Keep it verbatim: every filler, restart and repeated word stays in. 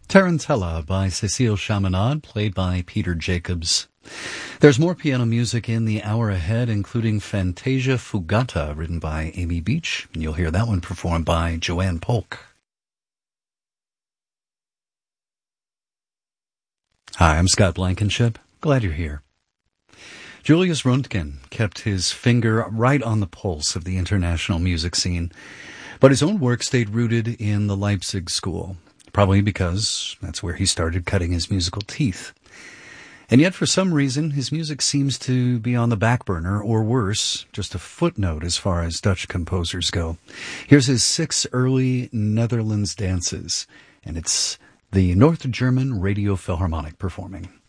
Tarantella by Cécile Chaminade, played by Peter Jacobs. There's more piano music in the hour ahead, including Fantasia Fugata, written by Amy Beach, and you'll hear that one performed by Joanne Polk. Hi, I'm Scott Blankenship. Glad you're here. Julius Röntgen kept his finger right on the pulse of the international music scene, but his own work stayed rooted in the Leipzig school, probably because that's where he started cutting his musical teeth. And yet, for some reason, his music seems to be on the back burner, or worse, just a footnote as far as Dutch composers go. Here's his six early Netherlands dances, and it's the North German Radio Philharmonic performing.